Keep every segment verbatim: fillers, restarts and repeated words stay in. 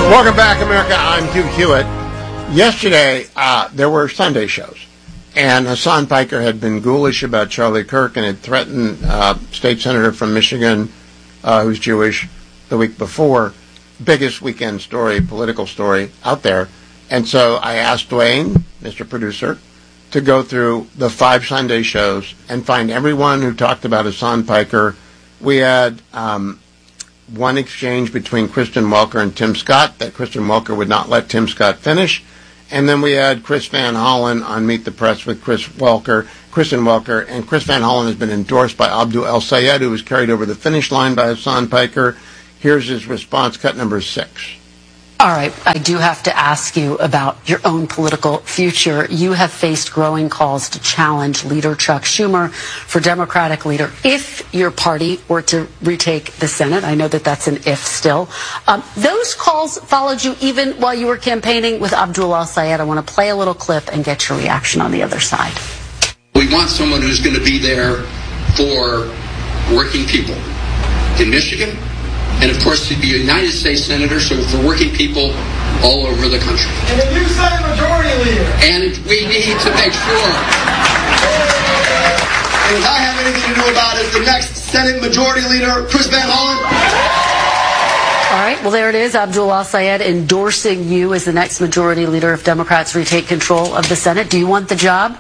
Welcome back, America. I'm Hugh Hewitt. Yesterday, uh, there were Sunday shows, and Hassan Piker had been ghoulish about Charlie Kirk and had threatened uh, state senator from Michigan, uh, who's Jewish, the week before. Biggest weekend story, political story out there. And so I asked Dwayne, Mister Producer, to go through the five Sunday shows and find everyone who talked about Hassan Piker. We had um, one exchange between Kristen Welker and Tim Scott that Kristen Welker would not let Tim Scott finish. And then we had Chris Van Hollen on Meet the Press with Chris Welker, Kristen Welker. And Chris Van Hollen has been endorsed by Abdul El Sayed, who was carried over the finish line by Hassan Piker. Here's his response, cut number six. All right, I do have to ask you about your own political future. You have faced growing calls to challenge leader Chuck Schumer for Democratic leader if your party were to retake the Senate. I know that that's an if still. Um, those calls followed you even while you were campaigning with Abdul El Sayed. I want to play a little clip and get your reaction on the other side. We want someone who's going to be there for working people in Michigan. And, of course, to be a United States Senator, so for working people all over the country. And a new Senate Majority Leader. And we need to make sure. And if I have anything to do about it, the next Senate Majority Leader, Chris Van Hollen. All right, well, there it is. Abdul El Sayed endorsing you as the next Majority Leader if Democrats retake control of the Senate. Do you want the job?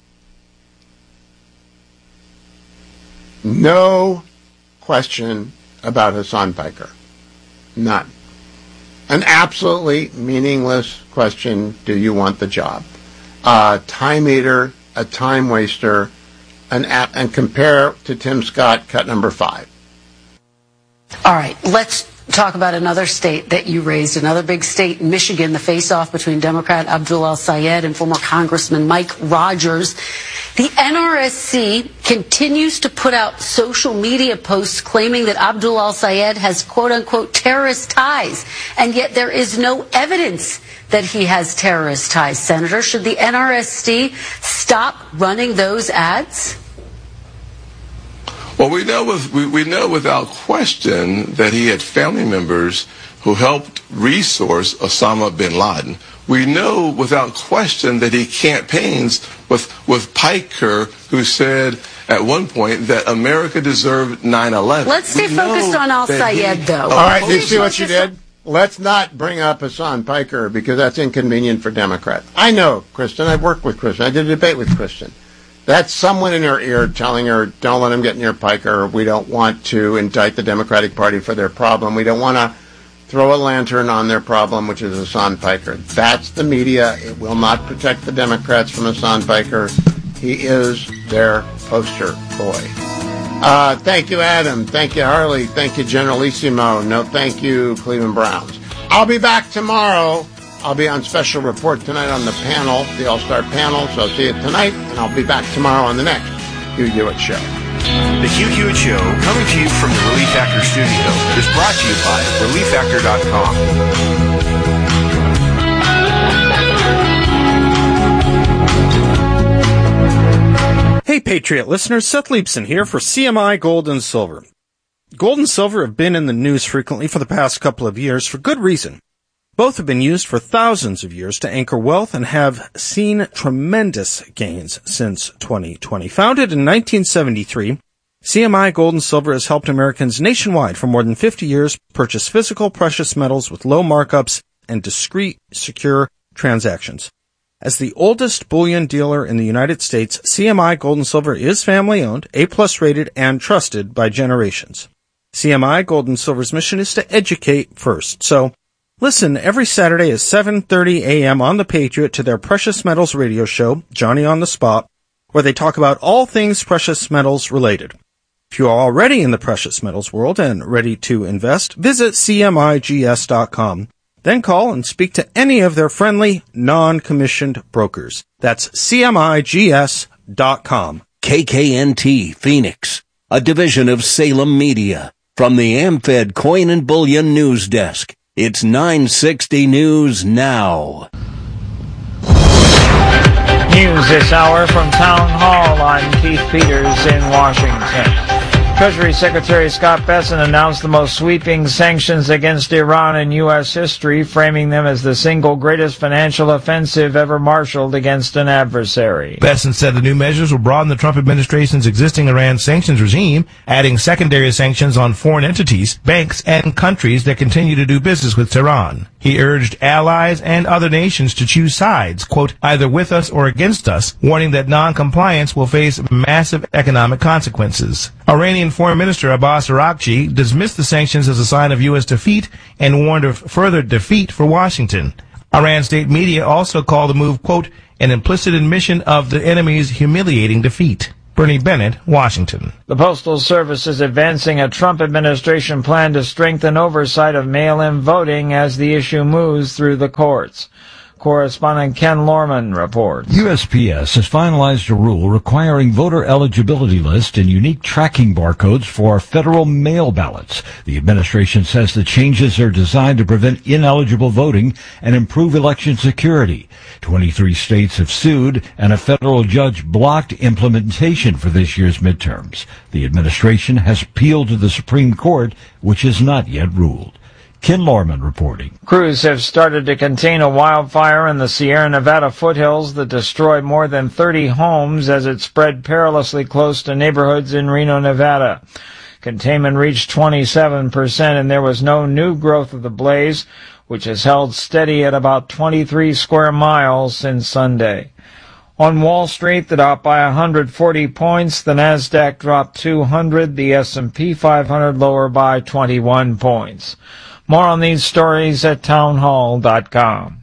No question about Hassan Piker. None. An absolutely meaningless question, do you want the job? A time eater, a time waster, an app, and compare to Tim Scott, cut number five. All right, let's talk about another state that you raised, another big state, Michigan, the face-off between Democrat Abdul El Sayed and former Congressman Mike Rogers. The N R S C continues to put out social media posts claiming that Abdul El Sayed has quote-unquote terrorist ties, and yet there is no evidence that he has terrorist ties. Senator, should the N R S C stop running those ads? Well, we know with, we, we know without question that he had family members who helped resource Osama bin Laden. We know without question that he campaigns with, with Piker, who said at one point that America deserved nine eleven. Let's stay we focused on Al Sayed, though. All right, you see what you did? Let's not bring up Hassan Piker because that's inconvenient for Democrats. I know, Kristen. I've worked with Kristen. I did a debate with Kristen. That's someone in her ear telling her, don't let him get near Piker. We don't want to indict the Democratic Party for their problem. We don't want to throw a lantern on their problem, which is Hassan Piker. That's the media. It will not protect the Democrats from Hassan Piker. He is their poster boy. Uh, thank you, Adam. Thank you, Harley. Thank you, Generalissimo. No, thank you, Cleveland Browns. I'll be back tomorrow. I'll be on special report tonight on the panel, the All-Star panel, so I'll see you tonight, and I'll be back tomorrow on the next Hugh Hewitt Show. The Hugh Hewitt Show, coming to you from the Relief Factor studio, is brought to you by relief factor dot com. Hey, Patriot listeners, Seth Leibson here for C M I Gold and Silver. Gold and silver have been in the news frequently for the past couple of years for good reason. Both have been used for thousands of years to anchor wealth and have seen tremendous gains since twenty twenty. Founded in nineteen seventy-three, C M I Gold and Silver has helped Americans nationwide for more than fifty years purchase physical precious metals with low markups and discreet, secure transactions. As the oldest bullion dealer in the United States, C M I Gold and Silver is family-owned, A-plus rated, and trusted by generations. C M I Gold and Silver's mission is to educate first, so listen every Saturday at seven thirty a.m. on The Patriot to their Precious Metals radio show, Johnny on the Spot, where they talk about all things precious metals related. If you are already in the precious metals world and ready to invest, visit C M I G S dot com. Then call and speak to any of their friendly, non-commissioned brokers. That's C M I G S dot com. K K N T Phoenix, a division of Salem Media. From the AmFed Coin and Bullion News Desk, it's nine sixty News Now. News this hour from Town Hall. I'm Keith Peters in Washington. Treasury Secretary Scott Bessent announced the most sweeping sanctions against Iran in U S history, framing them as the single greatest financial offensive ever marshaled against an adversary. Bessent said the new measures will broaden the Trump administration's existing Iran sanctions regime, adding secondary sanctions on foreign entities, banks, and countries that continue to do business with Tehran. He urged allies and other nations to choose sides, quote, either with us or against us, warning that non-compliance will face massive economic consequences. Iranian Foreign Minister Abbas Araghchi dismissed the sanctions as a sign of U S defeat and warned of further defeat for Washington. Iran state media also called the move, quote, an implicit admission of the enemy's humiliating defeat. Bernie Bennett, Washington. The Postal Service is advancing a Trump administration plan to strengthen oversight of mail-in voting as the issue moves through the courts. Correspondent Ken Lorman reports. U S P S has finalized a rule requiring voter eligibility lists and unique tracking barcodes for federal mail ballots. The administration says the changes are designed to prevent ineligible voting and improve election security. twenty-three states have sued, and a federal judge blocked implementation for this year's midterms. The administration has appealed to the Supreme Court, which has not yet ruled. Ken Lorman reporting. Crews have started to contain a wildfire in the Sierra Nevada foothills that destroyed more than thirty homes as it spread perilously close to neighborhoods in Reno, Nevada. Containment reached twenty-seven percent, and there was no new growth of the blaze, which has held steady at about twenty-three square miles since Sunday. On Wall Street, the Dow by one hundred forty points, the Nasdaq dropped two hundred, the S and P five hundred lower by twenty-one points. More on these stories at townhall dot com.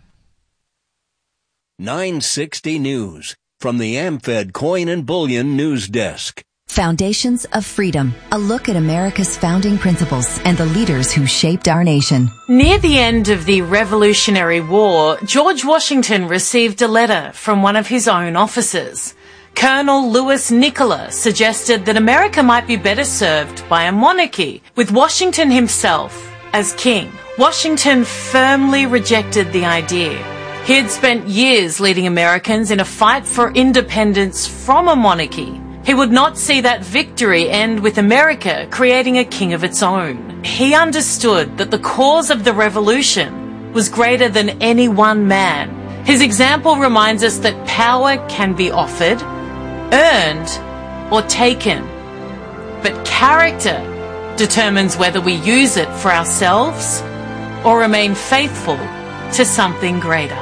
nine sixty News from the AmFed Coin and Bullion News Desk. Foundations of Freedom, a look at America's founding principles and the leaders who shaped our nation. Near the end of the Revolutionary War, George Washington received a letter from one of his own officers. Colonel Louis Nicola suggested that America might be better served by a monarchy, with Washington himself as king. Washington firmly rejected the idea. He had spent years leading Americans in a fight for independence from a monarchy. He would not see that victory end with America creating a king of its own. He understood that the cause of the revolution was greater than any one man. His example reminds us that power can be offered, earned, or taken. But character determines whether we use it for ourselves or remain faithful to something greater.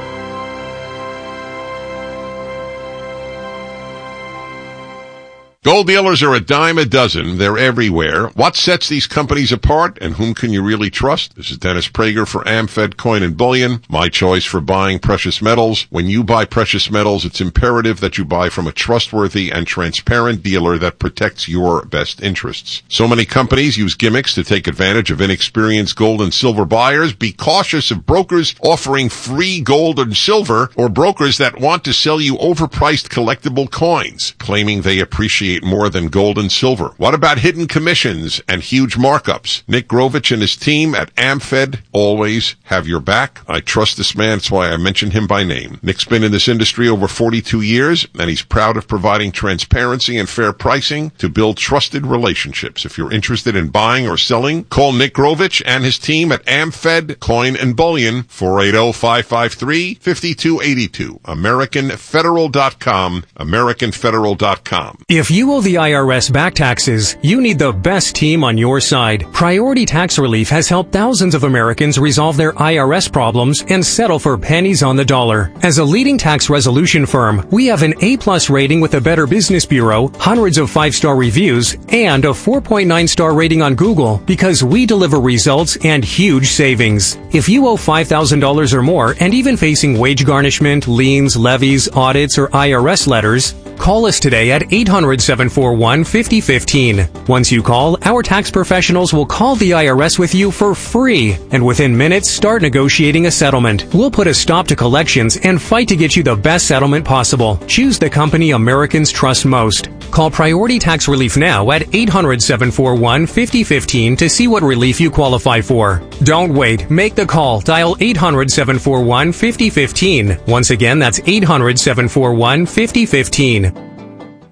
Gold dealers are a dime a dozen. They're everywhere. What sets these companies apart, and whom can you really trust? This is Dennis Prager for AmFed Coin and Bullion, my choice for buying precious metals. When you buy precious metals, it's imperative that you buy from a trustworthy and transparent dealer that protects your best interests. So many companies use gimmicks to take advantage of inexperienced gold and silver buyers. Be cautious of brokers offering free gold and silver, or brokers that want to sell you overpriced collectible coins, claiming they appreciate more than gold and silver. What about hidden commissions and huge markups? Nick Grovich and his team at AmFed always have your back. I trust this man, that's why I mention him by name. Nick's been in this industry over forty-two years, and he's proud of providing transparency and fair pricing to build trusted relationships. If you're interested in buying or selling, call Nick Grovich and his team at AmFed Coin and Bullion, four eight zero, five five three, five two eight two, American Federal dot com, American Federal dot com. If you owe the I R S back taxes, you need the best team on your side. Priority Tax Relief has helped thousands of Americans resolve their I R S problems and settle for pennies on the dollar. As a leading tax resolution firm, we have an A-plus rating with the Better Business Bureau, hundreds of five-star reviews, and a four point nine star rating on Google because we deliver results and huge savings. If you owe five thousand dollars or more and even facing wage garnishment, liens, levies, audits, or I R S letters, call us today at eight hundred, seven four one, five zero one five. Once you call, our tax professionals will call the I R S with you for free, and within minutes start negotiating a settlement. We'll put a stop to collections and fight to get you the best settlement possible. Choose the company Americans trust most. Call Priority Tax Relief now at eight hundred, seven four one, five zero one five to see what relief you qualify for. Don't wait. Make the call. Dial eight hundred, seven four one, five zero one five. Once again, that's eight hundred, seven four one, five zero one five.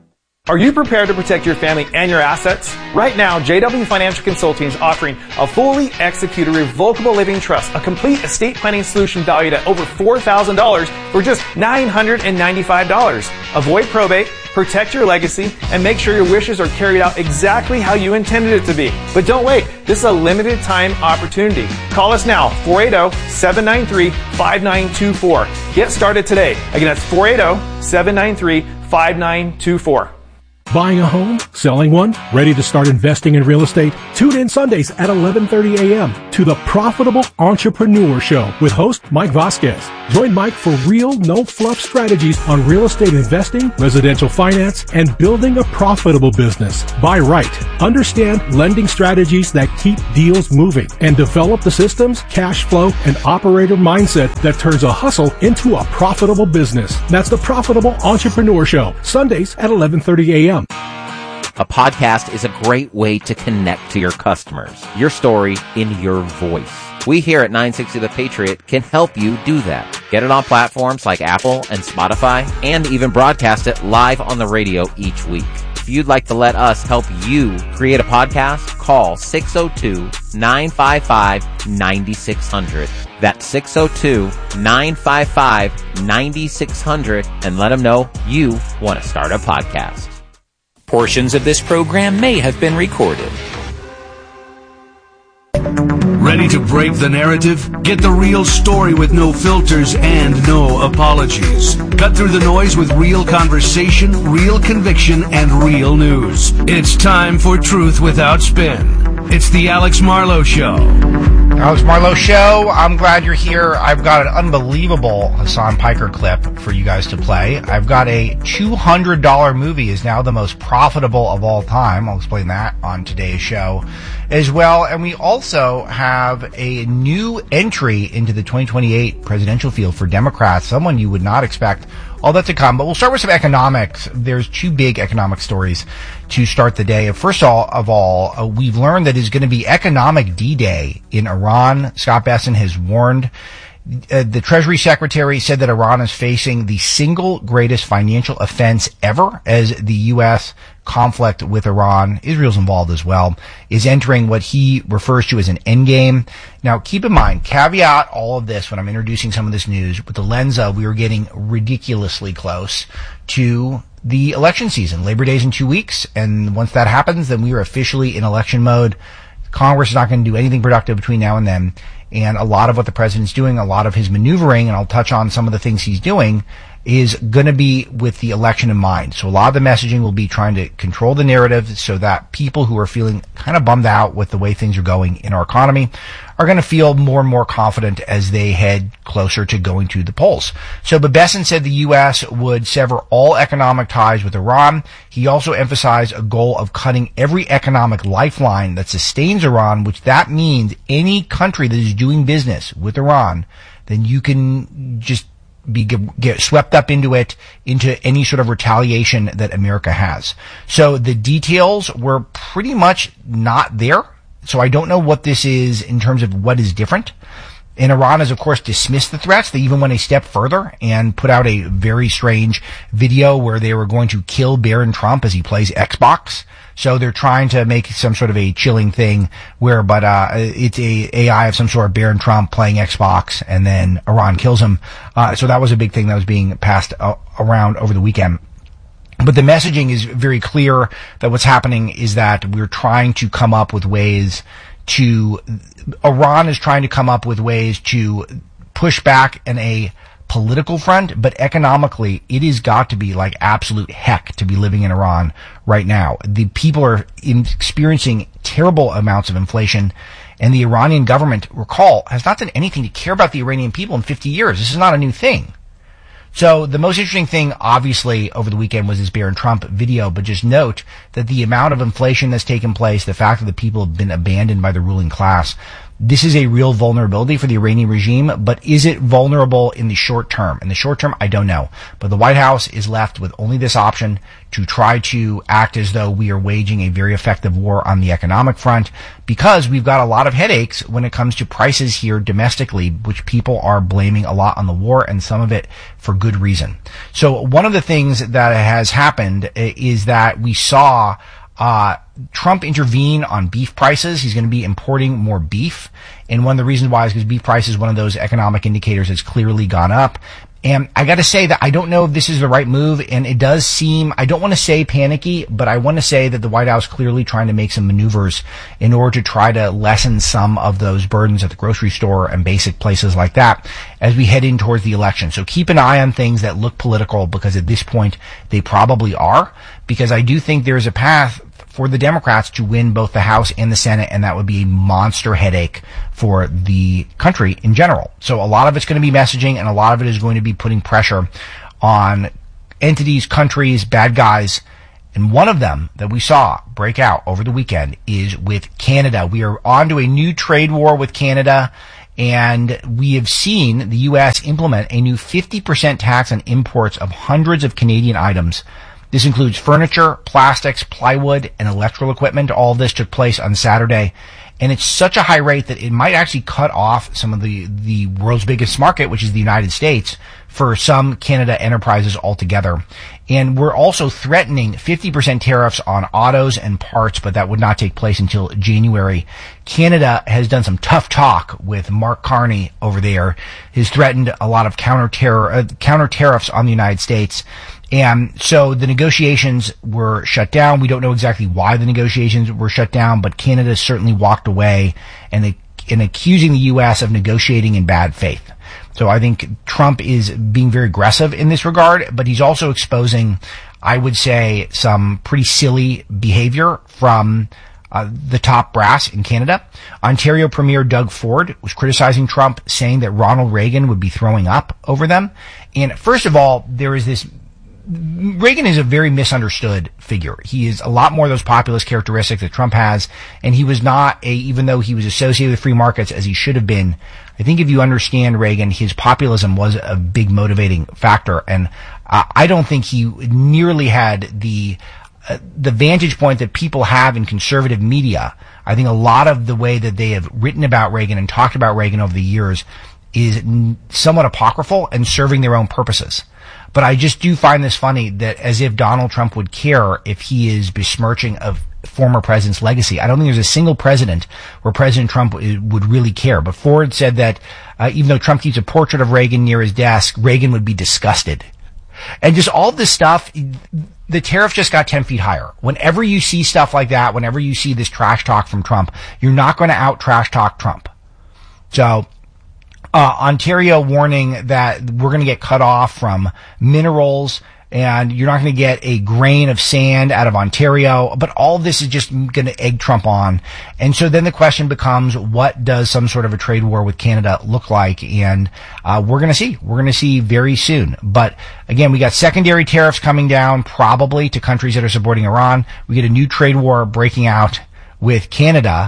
Are you prepared to protect your family and your assets? Right now, J W Financial Consulting is offering a fully executed revocable living trust, a complete estate planning solution valued at over four thousand dollars for just nine hundred ninety-five dollars. Avoid probate, protect your legacy, and make sure your wishes are carried out exactly how you intended it to be. But don't wait. This is a limited time opportunity. Call us now, four eight zero, seven nine three, five nine two four. Get started today. Again, that's four eight zero, seven nine three, five nine two four. Buying a home? Selling one? Ready to start investing in real estate? Tune in Sundays at eleven thirty a.m. to the Profitable Entrepreneur Show with host Mike Vasquez. Join Mike for real, no-fluff strategies on real estate investing, residential finance, and building a profitable business. Buy right. Understand lending strategies that keep deals moving and develop the systems, cash flow, and operator mindset that turns a hustle into a profitable business. That's the Profitable Entrepreneur Show, Sundays at eleven thirty a.m. A podcast is a great way to connect to your customers. Your story in your voice. We here at nine sixty The Patriot can help you do that. Get it on platforms like Apple and Spotify, and even broadcast it live on the radio each week. If you'd like to let us help you create a podcast, call six oh two, nine five five, nine six zero zero. That's six oh two, nine five five, nine six zero zero, and let them know you want to start a podcast. Portions of this program may have been recorded. Ready to break the narrative? Get the real story with no filters and no apologies. Cut through the noise with real conversation, real conviction, and real news. It's time for Truth Without Spin. It's the Alex Marlowe Show. Alex Marlowe Show. I'm glad you're here. I've got an unbelievable Hasan Piker clip for you guys to play. I've got a two hundred dollars movie is now the most profitable of all time. I'll explain that on today's show as well. And we also have a new entry into the twenty twenty-eight presidential field for Democrats, someone you would not expect all that to come. But we'll start with some economics. There's two big economic stories to start the day. First of all, of all uh, we've learned that it's going to be economic D-Day in Iran. Scott Bessent has warned. Uh, the Treasury Secretary said that Iran is facing the single greatest financial offense ever as the U S conflict with Iran, Israel's involved as well, is entering what he refers to as an endgame. Now, keep in mind, caveat all of this when I'm introducing some of this news with the lens of we are getting ridiculously close to the election season. Labor Day's in two weeks, and once that happens, then we are officially in election mode. Congress is not going to do anything productive between now and then. And a lot of what the president's doing, a lot of his maneuvering, and I'll touch on some of the things he's doing, is going to be with the election in mind. So a lot of the messaging will be trying to control the narrative so that people who are feeling kind of bummed out with the way things are going in our economy are going to feel more and more confident as they head closer to going to the polls. So Bessent said the U S would sever all economic ties with Iran. He also emphasized a goal of cutting every economic lifeline that sustains Iran, which that means any country that is doing business with Iran, then you can just be get swept up into it, into any sort of retaliation that America has. So the details were pretty much not there. So I don't know what this is in terms of what is different. And Iran has, of course, dismissed the threats. They even went a step further and put out a very strange video where they were going to kill Barron Trump as he plays Xbox. So they're trying to make some sort of a chilling thing where, but, uh, it's a AI of some sort of Barron Trump playing Xbox and then Iran kills him. Uh, so that was a big thing that was being passed uh, around over the weekend. But the messaging is very clear that what's happening is that we're trying to come up with ways to, Iran is trying to come up with ways to push back in a political front, but economically, it has got to be like absolute heck to be living in Iran right now. The people are experiencing terrible amounts of inflation, and the Iranian government, recall, has not done anything to care about the Iranian people in fifty years. This is not a new thing. So the most interesting thing, obviously, over the weekend was this Barron Trump video, but just note that the amount of inflation that's taken place, the fact that the people have been abandoned by the ruling class, This is a real vulnerability for the Iranian regime, but is it vulnerable in the short term? In the short term, I don't know. But the White House is left with only this option to try to act as though we are waging a very effective war on the economic front, because we've got a lot of headaches when it comes to prices here domestically, which people are blaming a lot on the war, and some of it for good reason. So one of the things that has happened is that we saw Uh, Trump intervene on beef prices. He's going to be importing more beef. And one of the reasons why is because beef price is one of those economic indicators that's clearly gone up. And I got to say that I don't know if this is the right move, and it does seem, I don't want to say panicky, but I want to say that the White House clearly trying to make some maneuvers in order to try to lessen some of those burdens at the grocery store and basic places like that as we head in towards the election. So keep an eye on things that look political, because at this point they probably are, because I do think there is a path for the Democrats to win both the House and the Senate, and that would be a monster headache for the country in general. So a lot of it's going to be messaging, and a lot of it is going to be putting pressure on entities, countries, bad guys. And one of them that we saw break out over the weekend is with Canada. We are on to a new trade war with Canada, and we have seen the U S implement a new fifty percent tax on imports of hundreds of Canadian items. This includes furniture, plastics, plywood, and electrical equipment. All of this took place on Saturday. And it's such a high rate that it might actually cut off some of the, the world's biggest market, which is the United States, for some Canada enterprises altogether. And we're also threatening fifty percent tariffs on autos and parts, but that would not take place until January. Canada has done some tough talk with Mark Carney over there. He's threatened a lot of counter terror, uh, counter tariffs on the United States. And so the negotiations were shut down. We don't know exactly why the negotiations were shut down, but Canada certainly walked away and in accusing the U S of negotiating in bad faith. So I think Trump is being very aggressive in this regard, but he's also exposing, I would say, some pretty silly behavior from uh, the top brass in Canada. Ontario Premier Doug Ford was criticizing Trump, saying that Ronald Reagan would be throwing up over them. And first of all, there is this Reagan is a very misunderstood figure. He is a lot more of those populist characteristics that Trump has, and he was not a, even though he was associated with free markets as he should have been, I think if you understand Reagan, his populism was a big motivating factor, and uh, I don't think he nearly had the uh, the vantage point that people have in conservative media. I think a lot of the way that they have written about Reagan and talked about Reagan over the years is somewhat apocryphal and serving their own purposes. But I just do find this funny that as if Donald Trump would care if he is besmirching a former president's legacy. I don't think there's a single president where President Trump would really care. But Ford said that uh, even though Trump keeps a portrait of Reagan near his desk, Reagan would be disgusted. And just all this stuff, the tariff just got ten feet higher. Whenever you see stuff like that, whenever you see this trash talk from Trump, you're not going to out trash talk Trump. So Uh, Ontario warning that we're going to get cut off from minerals, and you're not going to get a grain of sand out of Ontario. But all of this is just going to egg Trump on. And so then the question becomes, what does some sort of a trade war with Canada look like? And uh, we're going to see. We're going to see very soon. But again, we got secondary tariffs coming down probably to countries that are supporting Iran. We get a new trade war breaking out with Canada.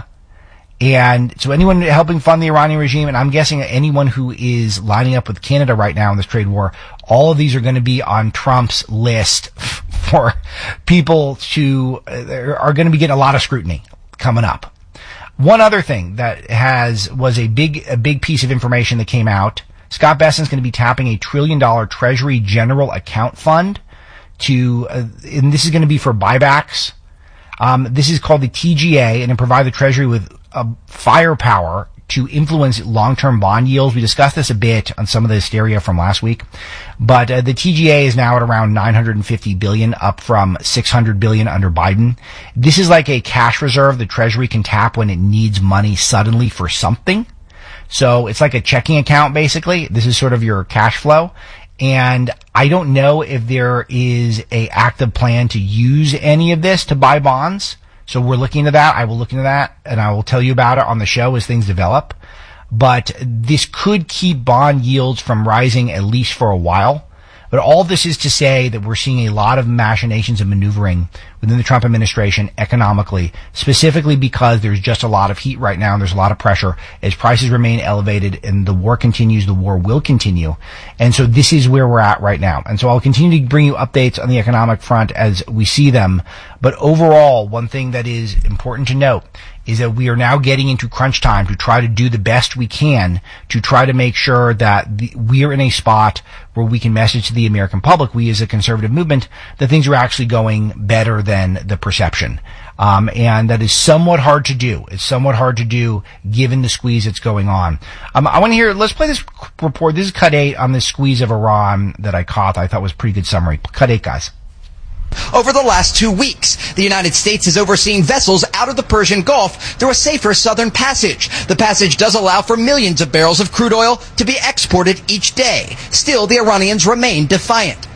And so anyone helping fund the Iranian regime, and I'm guessing anyone who is lining up with Canada right now in this trade war, all of these are going to be on Trump's list for people to, uh, are going to be getting a lot of scrutiny coming up. One other thing that has, was a big, a big piece of information that came out. Scott Bessent's going to be tapping a trillion dollar Treasury General Account Fund to, uh, and this is going to be for buybacks. Um, this is called the T G A, and it provides the Treasury with uh, firepower to influence long-term bond yields. We discussed this a bit on some of the hysteria from last week, but uh, the T G A is now at around nine hundred fifty billion dollars, up from six hundred billion dollars under Biden. This is like a cash reserve the Treasury can tap when it needs money suddenly for something. So it's like a checking account, basically. This is sort of your cash flow. And I don't know if there is a active plan to use any of this to buy bonds. So we're looking into that. I will look into that, and I will tell you about it on the show as things develop. But this could keep bond yields from rising at least for a while. But all this is to say that we're seeing a lot of machinations and maneuvering within the Trump administration economically, specifically because there's just a lot of heat right now and there's a lot of pressure as prices remain elevated and the war continues, the war will continue. And so this is where we're at right now. And so I'll continue to bring you updates on the economic front as we see them. But overall, one thing that is important to note is that we are now getting into crunch time to try to do the best we can to try to make sure that the, we are in a spot where we can message to the American public, we as a conservative movement, that things are actually going better than the perception. Um, and that is somewhat hard to do. It's somewhat hard to do given the squeeze that's going on. Um, I want to hear, let's play this report. This is cut eight on this squeeze of Iran that I caught. That I thought was a pretty good summary. Cut eight, guys. Over the last two weeks, the United States has overseen vessels out of the Persian Gulf through a safer southern passage. The passage does allow for millions of barrels of crude oil to be exported each day. Still, the Iranians remain defiant.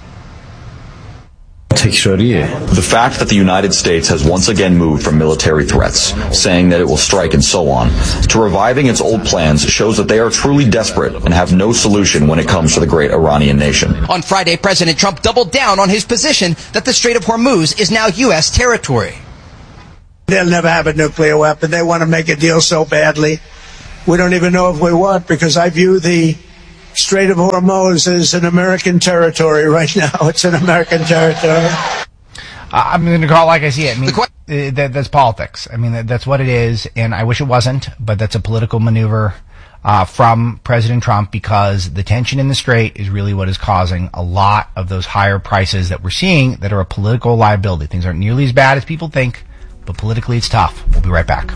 The fact that the United States has once again moved from military threats, saying that it will strike and so on, to reviving its old plans shows that they are truly desperate and have no solution when it comes to the great Iranian nation. On Friday, President Trump doubled down on his position that the Strait of Hormuz is now U S territory. They'll never have a nuclear weapon. They want to make a deal so badly. We don't even know if we want, because I view the Strait of Hormuz is an American territory right now. It's an American territory. Uh, I'm going to call it like I see it. I mean, uh, that, that's politics. I mean, that, that's what it is, and I wish it wasn't, but that's a political maneuver uh, from President Trump, because the tension in the Strait is really what is causing a lot of those higher prices that we're seeing that are a political liability. Things aren't nearly as bad as people think, but politically it's tough. We'll be right back.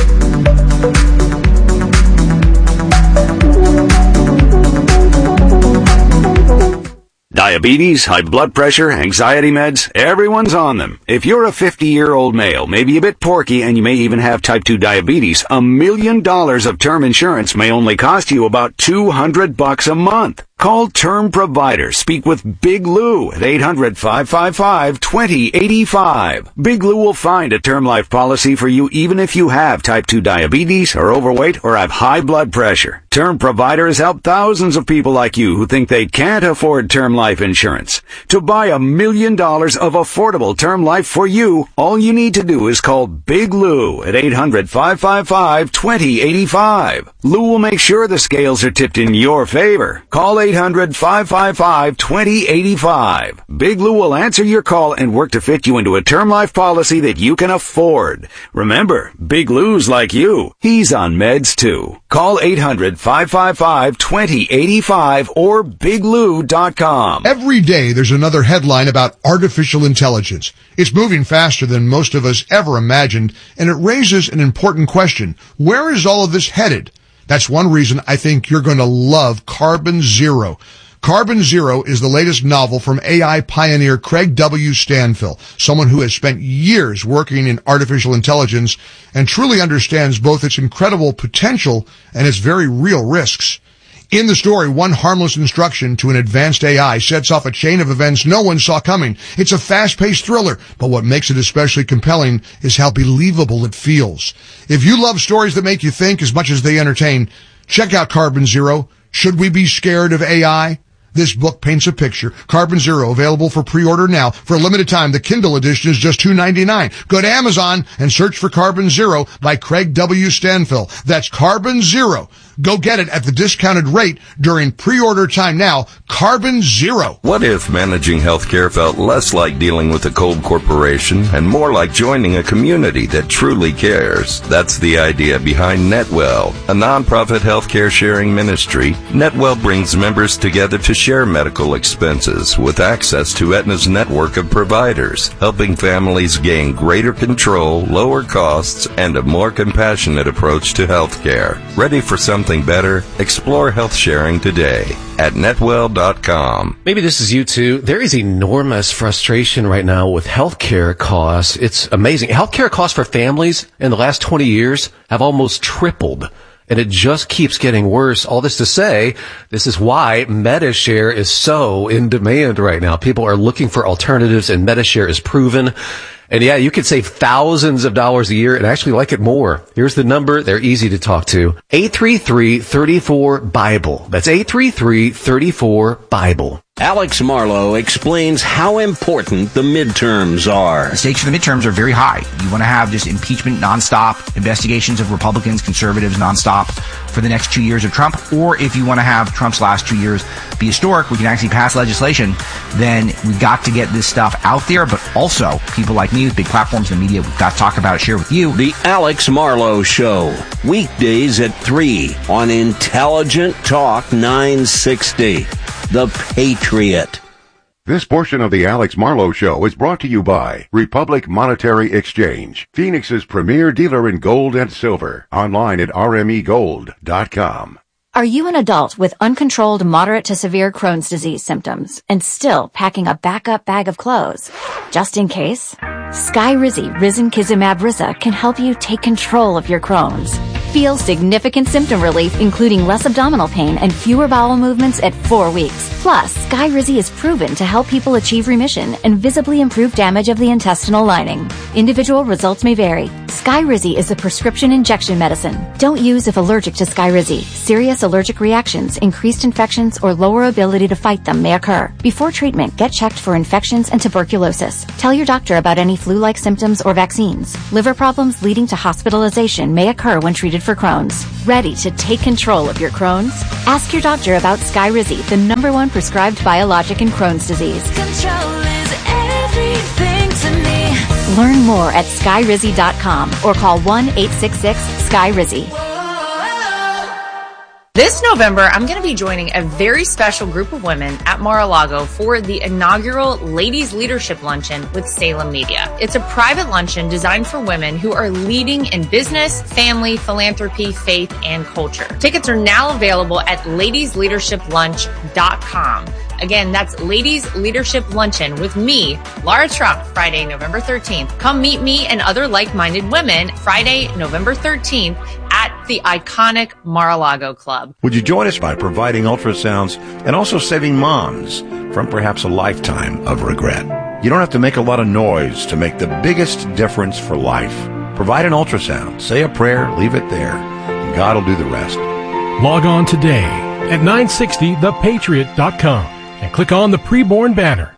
Diabetes, high blood pressure, anxiety meds, everyone's on them. If you're a fifty-year-old male, maybe a bit porky, and you may even have type two diabetes, a million dollars of term insurance may only cost you about two hundred bucks a month. Call Term Provider. Speak with Big Lou at eight hundred, five five five, two zero eight five. Big Lou will find a term life policy for you even if you have type two diabetes, are overweight, or have high blood pressure. Term Provider has helped thousands of people like you who think they can't afford term life insurance. To buy a million dollars of affordable term life for you, all you need to do is call Big Lou at eight hundred, five five five, two zero eight five. Lou will make sure the scales are tipped in your favor. Call eight hundred, five five five, two zero eight five. Big Lou will answer your call and work to fit you into a term life policy that you can afford. Remember, Big Lou's like you. He's on meds too. Call eight hundred, five five five, two zero eight five or big lou dot com. Every day there's another headline about artificial intelligence. It's moving faster than most of us ever imagined, and it raises an important question. Where is all of this headed? That's one reason I think you're going to love Carbon Zero. Carbon Zero is the latest novel from A I pioneer Craig W. Stanfill, someone who has spent years working in artificial intelligence and truly understands both its incredible potential and its very real risks. In the story, one harmless instruction to an advanced A I sets off a chain of events no one saw coming. It's a fast-paced thriller, but what makes it especially compelling is how believable it feels. If you love stories that make you think as much as they entertain, check out Carbon Zero. Should we be scared of A I? This book paints a picture. Carbon Zero, available for pre-order now. For a limited time, the Kindle edition is just two ninety-nine. Go to Amazon and search for Carbon Zero by Craig W. Stanfill. That's Carbon Zero. Go get it at the discounted rate during pre-order time now. Carbon Zero. What if managing healthcare felt less like dealing with a cold corporation and more like joining a community that truly cares? That's the idea behind NetWell, a nonprofit healthcare sharing ministry. NetWell brings members together to share medical expenses with access to Aetna's network of providers, helping families gain greater control, lower costs, and a more compassionate approach to healthcare. Ready for something better? Explore health sharing today at netwell dot com. Maybe this is you too. There is enormous frustration right now with healthcare costs. It's amazing. Healthcare costs for families in the last twenty years have almost tripled. And it just keeps getting worse. All this to say, this is why MediShare is so in demand right now. People are looking for alternatives, and MediShare is proven. And yeah, you could save thousands of dollars a year and actually like it more. Here's the number. They're easy to talk to. eight three three, three four, BIBLE. That's eight three three, three four, BIBLE. Alex Marlowe explains how important the midterms are. The stakes for the midterms are very high. You want to have just impeachment nonstop, investigations of Republicans, conservatives nonstop for the next two years of Trump. Or if you want to have Trump's last two years be historic, we can actually pass legislation, then we've got to get this stuff out there. But also, people like me with big platforms in the media, we've got to talk about it, share with you. The Alex Marlowe Show, weekdays at three on Intelligent Talk nine sixty. The Patriot. This portion of the Alex Marlowe Show is brought to you by Republic Monetary Exchange, Phoenix's premier dealer in gold and silver. Online at r m e gold dot com. Are you an adult with uncontrolled moderate to severe Crohn's disease symptoms and still packing a backup bag of clothes? Just in case? Skyrizi Risankizumab Risa can help you take control of your Crohn's. Feel significant symptom relief, including less abdominal pain and fewer bowel movements at four weeks. Plus, Skyrizi is proven to help people achieve remission and visibly improve damage of the intestinal lining. Individual results may vary. Skyrizi is a prescription injection medicine. Don't use if allergic to Skyrizi. Serious allergic reactions, increased infections, or lower ability to fight them may occur. Before treatment, get checked for infections and tuberculosis. Tell your doctor about any flu-like symptoms or vaccines. Liver problems leading to hospitalization may occur when treated for Crohn's. Ready to take control of your Crohn's? Ask your doctor about Skyrizi, the number one prescribed biologic in Crohn's disease. Control is everything to me. Learn more at skyrizi dot com or call one eight six six sky rizi. This November, I'm going to be joining a very special group of women at Mar-a-Lago for the inaugural Ladies Leadership Luncheon with Salem Media. It's a private luncheon designed for women who are leading in business, family, philanthropy, faith, and culture. Tickets are now available at ladies leadership lunch dot com. Again, that's Ladies Leadership Luncheon with me, Laura Trump, Friday, November thirteenth. Come meet me and other like-minded women Friday, November thirteenth at the iconic Mar-a-Lago Club. Would you join us by providing ultrasounds and also saving moms from perhaps a lifetime of regret? You don't have to make a lot of noise to make the biggest difference for life. Provide an ultrasound, say a prayer, leave it there, and God will do the rest. Log on today at nine sixty the patriot dot com and click on the preborn banner.